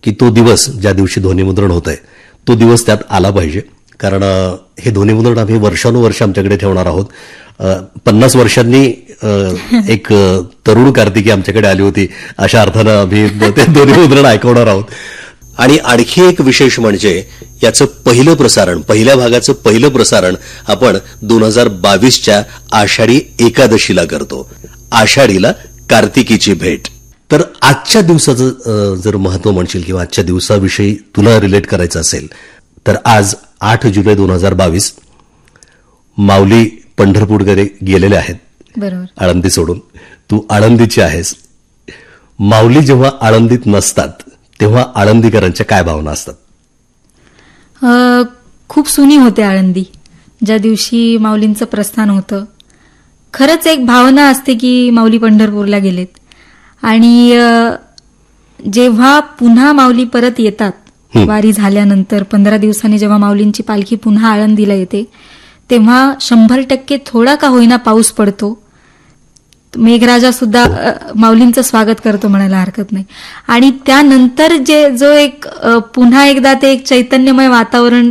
की तो दिवस ज्या दिवशी ध्वनिमुद्रण होत आहे तो दिवस त्यात आला पाहिजे. कारण हे ध्वनिमुद्रण आम्ही वर्षानुवर्ष आमच्याकडे ठेवणार आहोत. 50 वर्षांनी एक तरुण कार्तिकी आमच्याकडे आली होती, अशा अर्थानं आम्ही ते ध्वनिमुद्रण ऐकवणार आहोत. आणि आणखी एक विशेष म्हणजे याचं पहिलं प्रसारण, पहिल्या भागाचं पहिलं प्रसारण आपण 2022च्या आषाढी एकादशीला करतो. आषाढीला कार्तिकीची भेट. तर आजच्या दिवसाचं जर महत्व म्हणशील किंवा आजच्या दिवसाविषयी तुला रिलेट करायचं असेल तर आज 8 जुलै 2022 माऊली पंढरपूरकडे गेलेले आहेत. बरोबर. आळंदी सोडून. तू आळंदीची आहेस. माऊली जेव्हा आळंदीत नसतात तेव्हा आळंदीकरांच्या काय भावना असतात? खूप सुनी होते आळंदी ज्या दिवशी माऊलींचं प्रस्थान होतं. खरंच एक भावना असते की माऊली पंढरपूरला गेलेत. आणि जेव्हा पुन्हा माऊली परत येतात वारी झाल्यानंतर 15 दिवसांनी जेव्हा माऊलींची पालखी पुन्हा आळंदीला येते तेव्हा 100% थोडा का होईना पाऊस पडतो. मेघराजा सुद्धा माऊलींचं स्वागत करतो म्हणायला हरकत नाही. आणि त्यानंतर जो एक पुन्हा एकदा ते एक चैतन्यमय वातावरण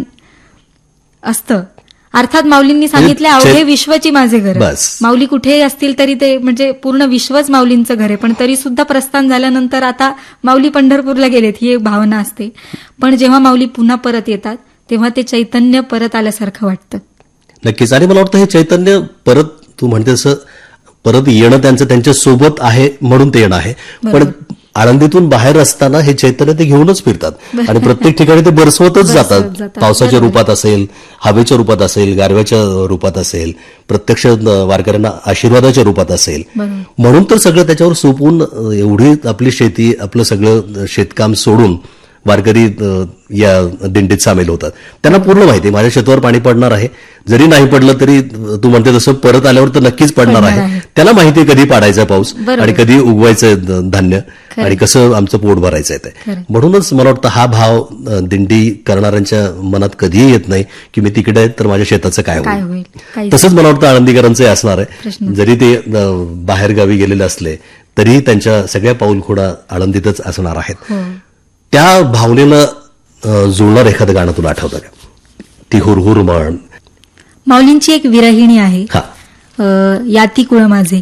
असतं. अर्थात माऊलींनी सांगितले अवघे विश्वची माझे घर. माऊली कुठेही असतील तरी ते म्हणजे पूर्ण विश्वच माऊलींचं घर आहे. पण तरी सुद्धा प्रस्थान झाल्यानंतर आता माऊली पंढरपूरला गेलेत ही एक भावना असते. पण जेव्हा माऊली पुन्हा परत येतात तेव्हा ते चैतन्य परत आल्यासारखं वाटतं. नक्कीच. आणि मला वाटतं हे चैतन्य परत तू म्हणते तसं परत येणं त्यांच्या सोबत आहे म्हणून ते येणं आहे. पण आळंदीतून बाहेर असताना हे चैतन्य ते घेऊनच फिरतात आणि प्रत्येक ठिकाणी ते बरसवतच जातात. पावसाच्या रूपात असेल, हवेच्या रूपात असेल, गारव्याच्या रूपात असेल, प्रत्यक्ष वारकऱ्यांना आशीर्वादाच्या रूपात असेल. म्हणून तर सगळं त्याच्यावर सोपवून एवढी आपली शेती, आपलं सगळं शेतकाम सोडून वारकरी या दिंडीत सामील होतात. त्यांना पूर्ण माहिती माझ्या शेतावर पाणी पडणार आहे, जरी नाही पडलं तरी तू म्हणते तसं परत आल्यावर तर नक्कीच पडणार आहे. त्याला माहिती आहे कधी पाडायचा पाऊस आणि कधी उगवायचं धान्य आणि कसं आमचं पोट भरायचं आहे. म्हणूनच मला वाटतं हा भाव दिंडी करणाऱ्यांच्या मनात कधीही येत नाही की मी तिकडे आहे तर माझ्या शेताचं काय होईल. तसंच मला वाटतं आळंदीकरांचं असणार आहे. जरी ते बाहेरगावी गेलेले असले तरीही त्यांच्या सगळ्या पाऊलखोडा आळंदीतच असणार आहेत. त्या भावनेला जुळणार एखादं गाणं तुला आठवतं का? ती हुरहुर म्हण. माऊलींची एक विरहिणी आहे, याती कुळ माझे.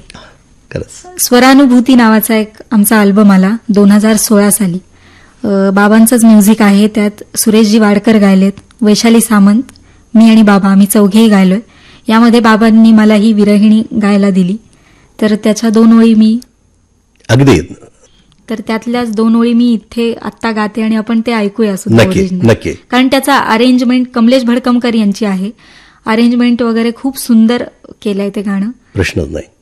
स्वरानुभूती नावाचा एक आमचा अल्बम आला 2016 साली. बाबांचंच म्युझिक आहे. त्यात सुरेशजी वाडकर गायलेत, वैशाली सामंत, मी आणि बाबा आम्ही चौघेही गायलोय. यामध्ये बाबांनी मला ही विरहिणी गायला दिली. तर त्याच्या 2 ओळी मी अगदी तर त्यातल्याच 2 ओळी मी इथे आत्ता गाते आणि आपण ते ऐकूया सुद्धा. नक्की. कारण त्याचा अरेंजमेंट कमलेश भडकमकर यांची आहे. अरेंजमेंट वगैरे खूप सुंदर केलंय ते गाणं. प्रश्नच नाही.